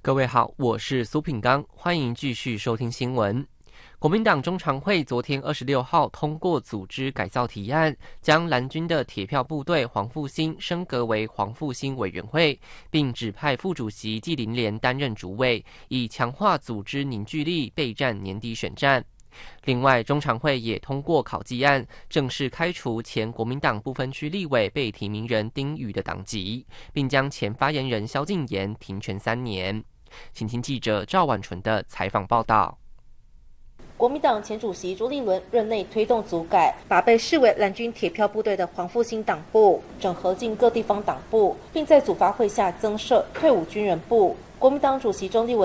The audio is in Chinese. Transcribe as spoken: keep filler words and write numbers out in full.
各位好，我是苏品刚，欢迎继续收听新闻。国民党中常会昨天二十六号通过组织改造提案，将蓝军的铁票部队黄复兴升格为黄复兴委员会，并指派副主席纪凌莲担任主委，以强化组织凝聚力，备战年底选战。另外，中常会也通过考绩案，正式开除前国民党不分区立委被提名人丁宇的党籍，并将前发言人萧敬言停权三年。请听记者赵婉纯的采访报道。 国民党前主席朱立伦任内推动组改，把被视为蓝军铁票部队的黄复兴党部整合进各地方党部，并在组发会下增设退伍军人部。国民党主席钟立文